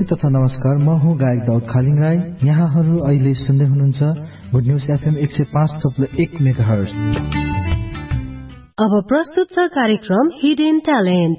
तथा नमस्कार, म हुँ गायक दाउद खालिङ राई। यहाँहरू अहिले सुन्दै हुनुहुन्छ गुड न्युज एफएम 105.1 मेगाहर्ज। अब प्रस्तुत छ कार्यक्रम हिडन ट्यालेन्ट।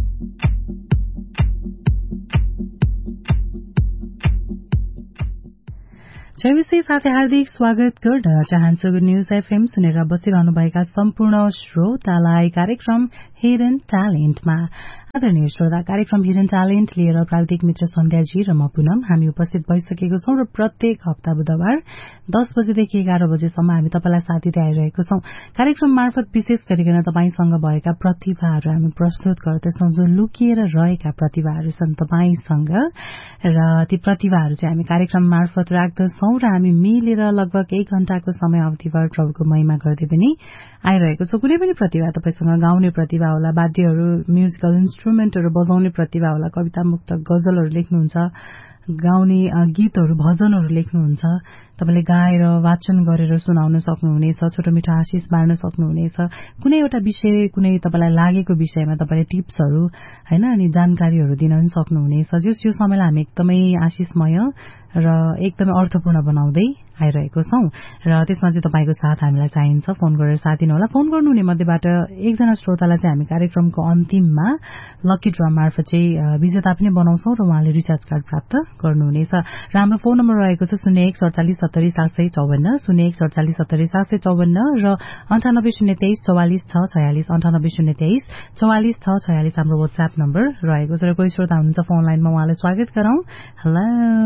जयविषय साथै हार्दिक स्वागत गर्न चाहन्छु गुड न्युज एफएम सुनेर बसिरहनुभएका सम्पूर्ण श्रोतालाई कार्यक्रम हिडन ट्यालेन्टमा। आदरणीय श्रोता, कार्यक्रम हिडन ट्यालेन्ट लिएर प्राविधिक मित्र सन्ध्याजी र म पुनम हामी उपस्थित भइसकेको छौं र प्रत्येक हप्ता बुधबार 10 बजेदेखि 11 बजेसम्म हामी तपाईलाई साथ दिँदै आइरहेको छौं। कार्यक्रम मार्फत विशेष गरिकन तपाईसँग भएका प्रतिभाहरू हामी प्रस्तुत गर्दछौं, जो लुकिएर रहेका प्रतिभाहरू छन् तपाईसँग, र ती प्रतिभाहरू चाहिँ हामी कार्यक्रम मार्फत राख्दछौं र हामी मिलेर लगभग 1 घण्टाको समय अवधिभर प्रभुको महिमा गर्दै पनि आइरहेको छौं। कुनै पनि प्रतिभा, तपाईसँग गाउने प्रतिभा होला, वाद्यहरू म्युजिकल इन्स्ट्रुमेन्टहरू बजाउने प्रतिभा होला, कविता मुक्तक गजलहरू लेख्नुहुन्छ, गाउने गीतहरू भजनहरू लेख्नुहुन्छ, तपाईले गाएर वाचन गरेर सुनाउन सक्नुहुनेछ, छोटो मिठो आशिष बाँड्न सक्नुहुनेछ, कुनै एउटा विषय, कुनै तपाईलाई लागेको विषयमा तपाईले टिप्सहरू हैन अनि जानकारीहरू दिन पनि सक्नुहुनेछ। जस यो समयलाई हामी एकदमै आशिषमय र एकदमै अर्थपूर्ण बनाउँदै आइरहेको छौं र त्यसमा चाहिँ तपाईको साथ हामीलाई चाहिन्छ। फोन गरेर साथ दिनुहोला। फोन गर्नुहुने मध्येबाट एकजना श्रोतालाई चाहिँ हामी कार्यक्रमको अन्तिममा लकी ड्र मार्फत चाहिँ विजेता पनि बनाउँछौं र उहाँले रिचार्ज कार्ड प्राप्त गर्नुहुनेछ। र हाम्रो फोन नम्बर रहेको छ 0147700754, 0147700754 र 9803244646, 9803244646 हाम्रो WhatsApp नम्बर रहेको छ। र कोही श्रोता हुनुहुन्छ फोन लाइनमा, उहाँलाई स्वागत गरौं। हेलो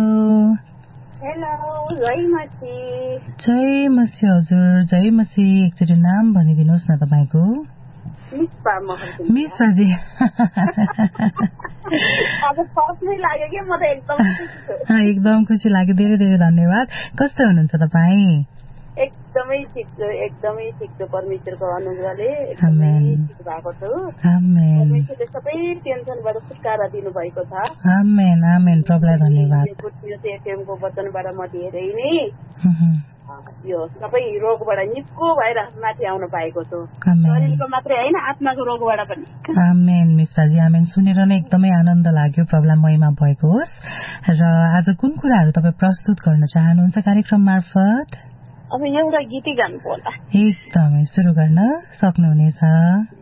जय मसी हजुर, जय मसी। एकचोटि नाम भनिदिनुहोस् न तपाईको। मिस बाजी एकदम खुसी लाग्यो, धेरै धेरै धन्यवाद। कस्तो हुनुहुन्छ तपाई? एकदमै ठिक छु परमेश्वरको अनुग्रहले एकदमै ठिक भएको छु। परमेश्वरले सबै टेन्सनबाट छुटकारा दिनुभएको छ। आमेन आमेन, प्रभुलाई धन्यवाद। गुड न्युज एफएमको वचनबाट म धेरै नै यो सबै रोगबाट निको भएर माथि आउन पाएको छु। शरीरको मात्रै होइन, आत्माको रोगबाट पनि। आमेन मिस बाजी, आमेन। सुनेर नै एकदमै आनन्द लाग्यो। प्रभुलाई महिमा भएको होस्। र आज कुन कुराहरू तपाईँ प्रस्तुत गर्न चाहनुहुन्छ कार्यक्रम मार्फत? अब एउटा गीतै गानु पर्ला। एकदमै सुरु गर्न सक्नुहुनेछ।